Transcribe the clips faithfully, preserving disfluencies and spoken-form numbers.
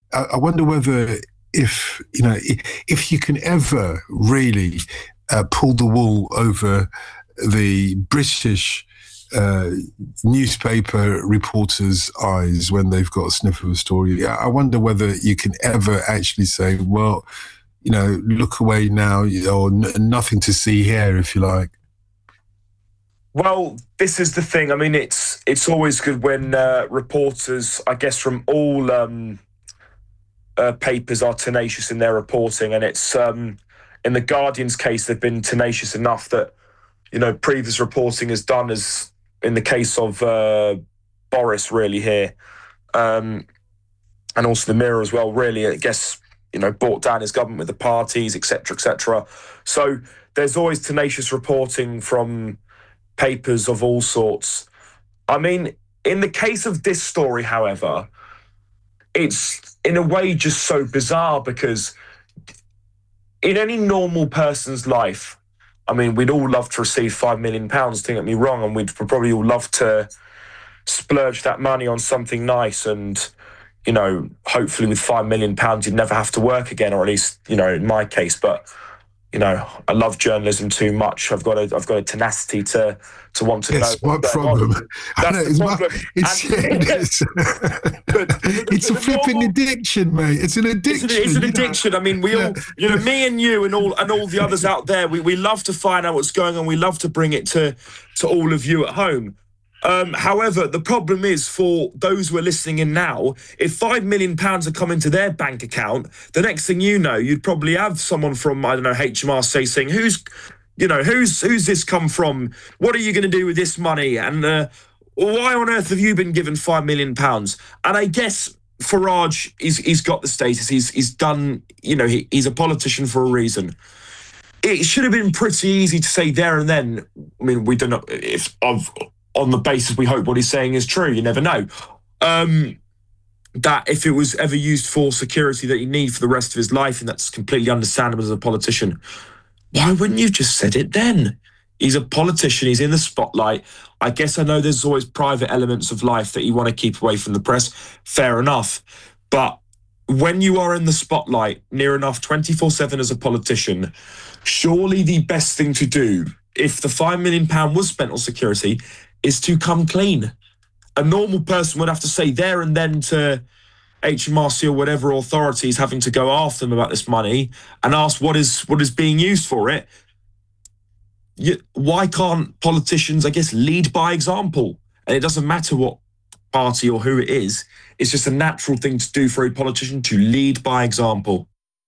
I, I wonder whether if you know if, if you can ever really uh, pull the wool over the British uh, newspaper reporters' eyes when they've got a sniff of a story. I wonder whether you can ever actually say, well, you know, look away now, or n- nothing to see here, if you like. Well, this is the thing. I mean, it's it's always good when uh, reporters, I guess, from all um, uh, papers are tenacious in their reporting, and it's um, in the Guardian's case, they've been tenacious enough that, you know, previous reporting has done, as in the case of uh, Boris, really here, um, and also the Mirror as well. Really, I guess, you know, brought down his government with the parties, et cetera, et cetera. So there's always tenacious reporting from papers of all sorts. I mean, in the case of this story, however, it's in a way just so bizarre, because in any normal person's life, I mean, we'd all love to receive five million pounds, don't get me wrong, and we'd probably all love to splurge that money on something nice, and, you know, hopefully with five million pounds you'd never have to work again, or at least, you know, in my case. But, you know, I love journalism too much. I've got a, I've got a tenacity to to want to yes, know. What problem? That's know, the it's problem. My, it's, and, yeah, it is. but, it's a flipping normal, addiction, mate. It's an addiction. It's an, it's an addiction. Know? I mean, we yeah. all, you know, me and you and all and all the others out there, we, we love to find out what's going on. We love to bring it to to all of you at home. Um, however, the problem is, for those who are listening in now, if five million pounds are coming to their bank account, the next thing you know, you'd probably have someone from, I don't know, H M R C saying, who's, you know, who's who's this come from? What are you going to do with this money? And uh, why on earth have you been given five million pounds? And I guess Farage, he's, he's got the status. He's he's done, you know, he, he's a politician for a reason. It should have been pretty easy to say there and then. I mean, we don't know if of. on the basis we hope what he's saying is true, you never know, um, that if it was ever used for security that you need for the rest of his life, and that's completely understandable as a politician, why wouldn't you just said it then? He's a politician, he's in the spotlight. I guess I know there's always private elements of life that you want to keep away from the press, fair enough, but when you are in the spotlight near enough twenty-four seven as a politician, surely the best thing to do, if the five million pounds was spent on security, is to come clean. A normal person would have to say there and then to H M R C or whatever authorities having to go after them about this money and ask what is what is being used for it. You, why can't politicians, I guess, lead by example? And it doesn't matter what party or who it is. It's just a natural thing to do for a politician, to lead by example.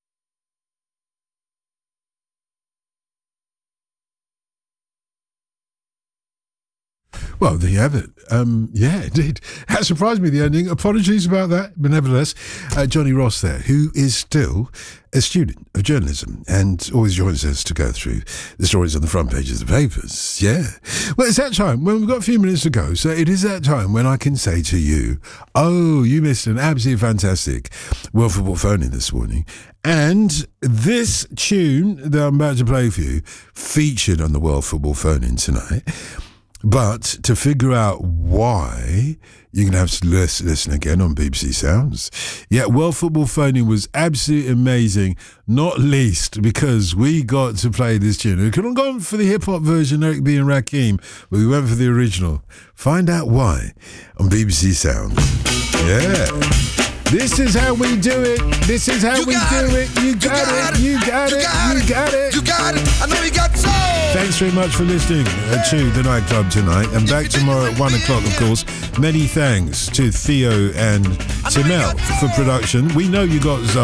Well, there you have it. Um, yeah, indeed. That surprised me, the ending. Apologies about that. But nevertheless, uh, Johnny Ross there, who is still a student of journalism and always joins us to go through the stories on the front pages of the papers. Yeah. Well, it's that time. Well, we've got a few minutes to go. So it is that time when I can say to you, oh, you missed an absolutely fantastic World Football phone-in this morning. And this tune that I'm about to play for you featured on the World Football phone-in tonight. But to figure out why, you're going to have to listen, listen again on B B C Sounds. Yeah, World Football Phone-In was absolutely amazing, not least because we got to play this tune. We could have gone for the hip-hop version, Eric B and Rakim, but we went for the original. Find out why on B B C Sounds. Yeah. This is how we do it. This is how we do it. You got it. You got it. You got it. You got it. I know you got soul. Thanks very much for listening to The Nightclub tonight. And back tomorrow at one o'clock, of course. Many thanks to Theo and to Mel for production. We know you got Zoe.